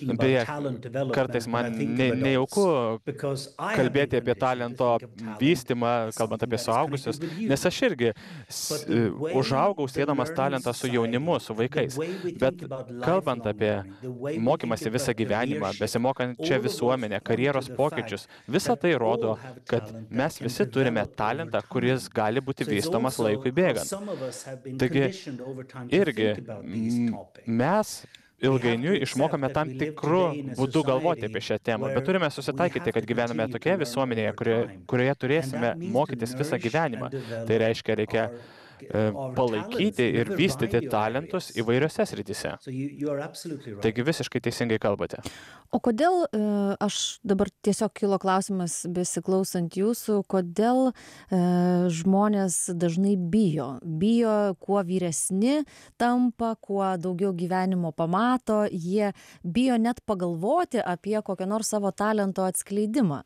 Beje, kartais man nejauku kalbėti apie talento vystymą, kalbant apie suaugusius, nes aš irgi užaugau siedamas talentą su jaunimu, su vaikais. Bet kalbant apie mokymąsi visą gyvenimą, besimokančią visuomenę, karjeros pokyčius, visa tai rodo, kad mes visi turime talentą, kuris gali būti vystomas laikui bėgant. Taigi, irgi mes ilgainiui išmokame tam tikrų būdų galvoti apie šią temą, bet turime susitaikyti, kad gyvename tokioje visuomenėje, kurioje turėsime mokytis visą gyvenimą. Tai reiškia, reikia palaikyti ir vystyti talentus įvairiose srityse. Taigi visiškai teisingai kalbate. O kodėl, aš dabar tiesiog kilo klausimas besiklausant jūsų, kodėl žmonės dažnai bijo? Bijo, kuo vyresni tampa, kuo daugiau gyvenimo pamato, jie bijo net pagalvoti apie kokią nors savo talento atskleidimą.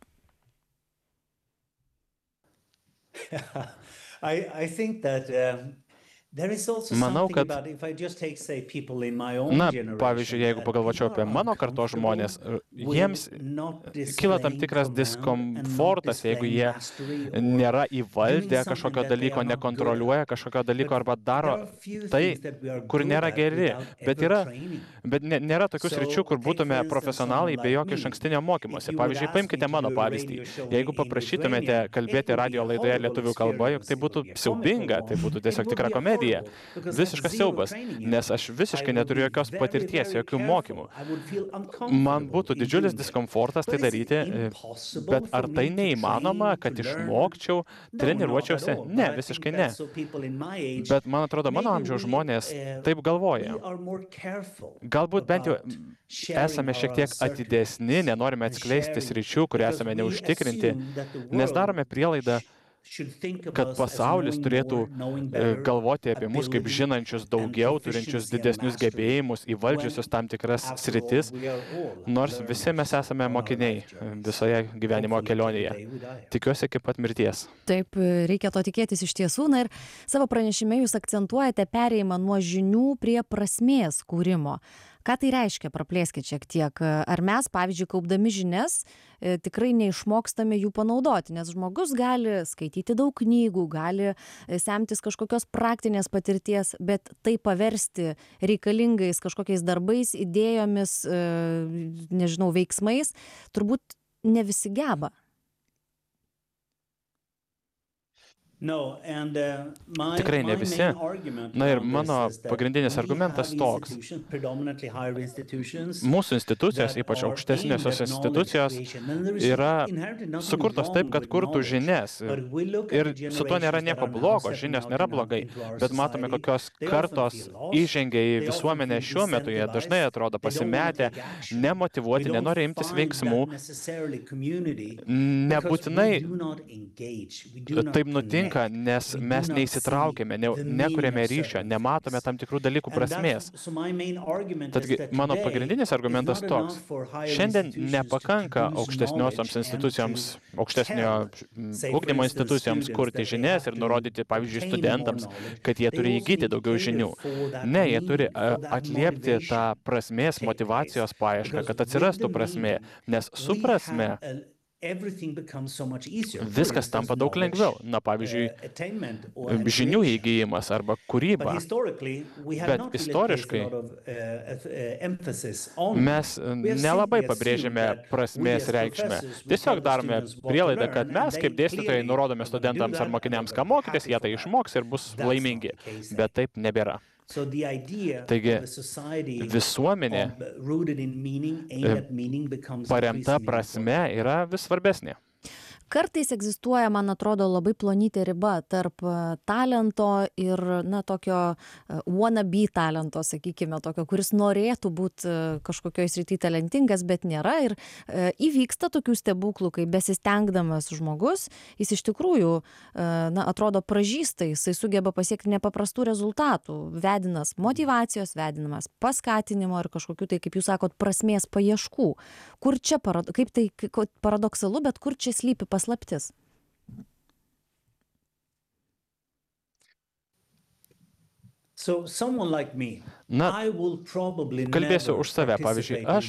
Manau, kad, pavyzdžiui, jeigu pagalvočiau apie mano kartos žmonės, jiems kyla tam tikras diskomfortas, jeigu jie nėra įvaldę kažkokio dalyko, nekontroliuoja kažkokio dalyko arba daro tai, kur nėra geri. Bet nėra tokių sričių, kur būtume profesionalai be jokio išankstinio mokymosi. Pavyzdžiui, paimkite mano pavyzdį. Jeigu paprašytumėte kalbėti radijo laidoje lietuvių kalba, juk tai būtų siaubinga, tai būtų tiesiog tikra komedija. Visiškas siaubas, nes aš visiškai neturiu jokios patirties, jokių mokymų. Man būtų didžiulis diskomfortas tai daryti, bet ar tai neįmanoma, kad išmokčiau, treniruočiausi? Ne, visiškai ne. Bet man atrodo, mano amžiaus žmonės taip galvoja. Galbūt bent jau esame šiek tiek atidesni, nenorime atskleisti sričių, kur esame neužtikrinti, nes darome prielaidą, kad pasaulis turėtų galvoti apie mus kaip žinančius daugiau, turinčius didesnius gebėjimus, įvaldžiusius tam tikras sritis, nors visi mes esame mokiniai visoje gyvenimo kelionėje. Tikiuosi iki pat mirties. Taip, reikia to tikėtis iš tiesų. Na ir savo pranešime jūs akcentuojate perėjimą nuo žinių prie prasmės kūrimo. Ką tai reiškia? Praplėskit šiek tiek. Ar mes, pavyzdžiui, kaupdami žinias, tikrai neišmokstame jų panaudoti, nes žmogus gali skaityti daug knygų, gali semtis kažkokios praktinės patirties, bet tai paversti reikalingais kažkokiais darbais, idėjomis, nežinau, veiksmais, turbūt ne visi geba. Tikrai ne visi. Na ir mano pagrindinis argumentas toks. Mūsų institucijos, ypač aukštesniosios institucijos, yra sukurtos taip, kad kurtų žinias. Ir su to nėra nieko blogo, žinios nėra blogai. Bet matome, kokios kartos įžengia į visuomenę šiuo metu, jie dažnai atrodo pasimetę, nemotyvuoti, nenori imtis veiksmų. Nebūtinai taip nutinka, nes mes neįsitraukėme, nekuriame ryšio, nematome tam tikrų dalykų prasmės. Tadgi, mano pagrindinis argumentas toks. Šiandien nepakanka aukštesniosioms institucijoms, aukštesnio ugdymo institucijoms kurti žinias ir nurodyti, pavyzdžiui, studentams, kad jie turi įgyti daugiau žinių. Ne, jie turi atliepti tą prasmės, motyvacijos paiešką, kad atsirastų prasmė, nes su prasme viskas tampa daug lengviau. Na, pavyzdžiui, žinių įgijimas arba kūryba. Bet istoriškai mes nelabai pabrėžiame prasmės reikšmę. Tiesiog darome prielaidą, kad mes kaip dėstytojai nurodome studentams ar mokiniams, ką mokytis, jie tai išmoks ir bus laimingi. Bet taip nebėra. Taigi, visuomenė paremta prasme yra vis svarbesnė. Kartais egzistuoja, man atrodo, labai plonytė riba tarp talento ir, na, tokio wannabe talento, sakykime, tokio, kuris norėtų būti kažkokioj srity talentingas, bet nėra. Ir įvyksta tokių stebuklų, kai besistengdamas žmogus, jis iš tikrųjų, na, atrodo pražįsta, jisai sugeba pasiekti nepaprastų rezultatų, vedinas motyvacijos, vedinamas paskatinimo ir kažkokių, tai, kaip jūs sakot, prasmės paieškų. Kur čia, kaip tai paradoksalu, bet kur čia slypi paslaptis? Na, kalbėsiu už save. Pavyzdžiui, aš